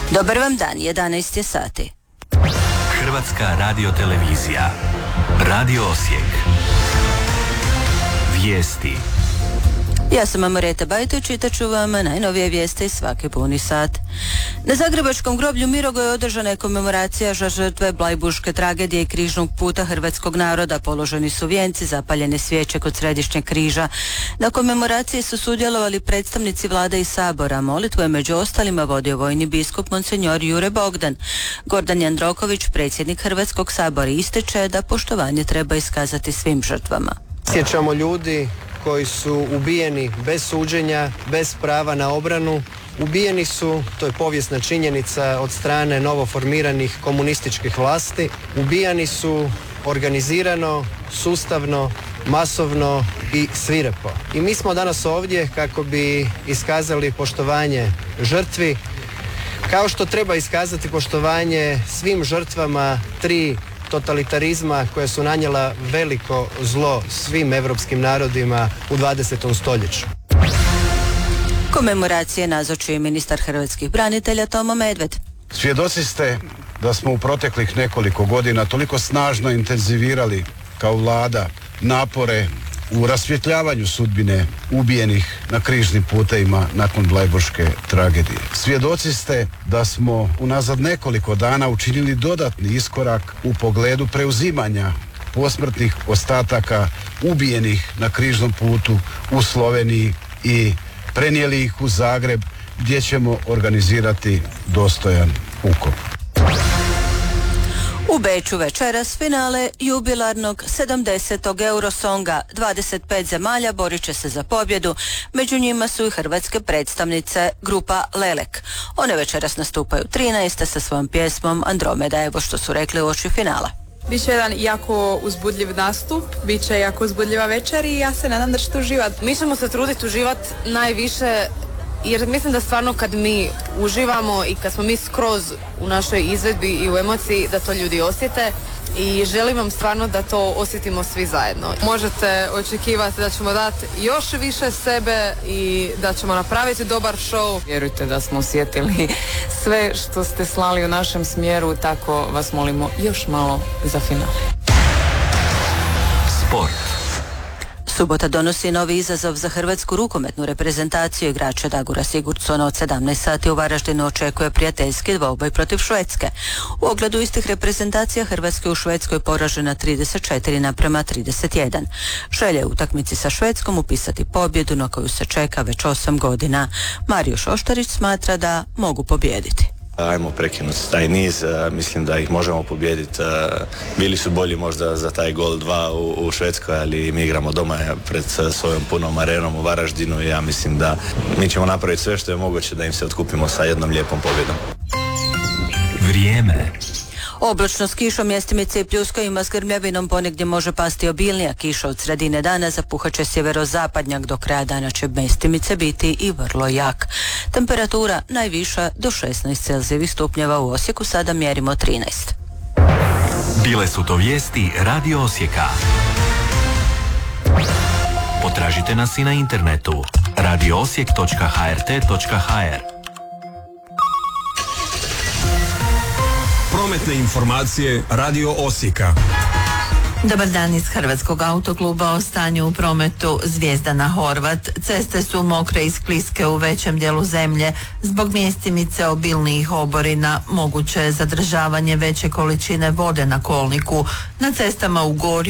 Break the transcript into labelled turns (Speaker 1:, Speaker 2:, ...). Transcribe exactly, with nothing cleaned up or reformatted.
Speaker 1: Dobar vam dan, jedanaest je sati.
Speaker 2: Hrvatska radiotelevizija. Radio Osijek. Vijesti.
Speaker 1: Ja sam Amoreta Bajto i čitat ću vam najnovije vijeste iz svaki puni sat. Na zagrebačkom groblju Mirogoju održana je komemoracija za žrtve blajburške tragedije i križnog puta hrvatskog naroda. Položeni su vijenci, zapaljene svijeće kod središnjeg križa. Na komemoraciji su sudjelovali predstavnici vlade i sabora. Molitvu je među ostalima vodio vojni biskup monsenjor Jure Bogdan. Gordan Jandroković, predsjednik Hrvatskog sabora, ističe da poštovanje treba iskazati svim žrtvama.
Speaker 3: Sjećamo ljudi koji su ubijeni bez suđenja, bez prava na obranu. Ubijeni su, to je povijesna činjenica, od strane novoformiranih komunističkih vlasti. Ubijani su organizirano, sustavno, masovno i svirepo. I mi smo danas ovdje kako bi iskazali poštovanje žrtvi, kao što treba iskazati poštovanje svim žrtvama tri totalitarizma koja su nanijela veliko zlo svim evropskim narodima u dvadesetom stoljeću.
Speaker 1: Komemoracije nazočio je ministar hrvatskih branitelja Tomo Medved.
Speaker 4: Svjedoci ste da smo u proteklih nekoliko godina toliko snažno intenzivirali kao vlada napore u rasvjetljavanju sudbine ubijenih na križnim putevima nakon blajburške tragedije. Svjedoci ste da smo unazad nekoliko dana učinili dodatni iskorak u pogledu preuzimanja posmrtnih ostataka ubijenih na križnom putu u Sloveniji i prenijeli ih u Zagreb, gdje ćemo organizirati dostojan ukop.
Speaker 1: U Beču večeras finale jubilarnog sedamdesetog Eurosonga. dvadeset pet zemalja borit će se za pobjedu. Među njima su i hrvatske predstavnice grupa Lelek. One večeras nastupaju trinaeste sa svojom pjesmom Andromeda. Evo što su rekli uoči finala.
Speaker 5: Biće jedan jako uzbudljiv nastup, bit će jako uzbudljiva večer i ja se nadam da ćete uživati.
Speaker 6: Mi ćemo se truditi uživati najviše, jer mislim da stvarno kad mi uživamo i kad smo mi skroz u našoj izvedbi i u emociji, da to ljudi osjete i želim vam stvarno da to osjetimo svi zajedno.
Speaker 5: Možete očekivati da ćemo dati još više sebe i da ćemo napraviti dobar show.
Speaker 7: Vjerujte da smo osjetili sve što ste slali u našem smjeru, tako vas molimo još malo za finale.
Speaker 2: Sport.
Speaker 1: Subota donosi novi izazov za hrvatsku rukometnu reprezentaciju. Igrača Dagura Sigurdsona od sedamnaest sati u Varaždinu očekuje prijateljski dvoboj protiv Švedske. U ogledu istih reprezentacija Hrvatske u Švedskoj poražena trideset četiri naprema trideset jedan. Želje u utakmici sa Švedskom upisati pobjedu na koju se čeka već osam godina. Mario Šoštarić smatra da mogu pobijediti.
Speaker 8: Ajmo prekinuti taj niz, mislim da ih možemo pobijediti. Bili su bolji možda za taj gol dva u, u Švedskoj, ali mi igramo doma pred svojom punom arenom u Varaždinu i ja mislim da mi ćemo napraviti sve što je moguće da im se otkupimo sa jednom lijepom pobjedom.
Speaker 2: Vrijeme.
Speaker 1: Oblačno s kišom, mjestimice i pljuskovima s grmljavinom, ponegdje može pasti obilnija kiša od sredine dana, zapuhat će sjeverozapadnjak, do kraja dana će mjestimice biti i vrlo jak. Temperatura najviša do šesnaest Celzijevih stupnjeva, u Osijeku sada mjerimo trinaest.
Speaker 2: Bile su to vijesti Radio Osijeka. Potražite nas i na internetu radio osijek točka h r t točka h r.
Speaker 9: Prometne informacije Radio Osijeka.
Speaker 10: Dobar dan iz Hrvatskog autokluba. O stanju u prometu Zvijezdana Horvat. Ceste su mokre i skliske u većem dijelu zemlje. Zbog mjestimice obilnijih oborina moguće je zadržavanje veće količine vode na kolniku. Na cestama u Gorju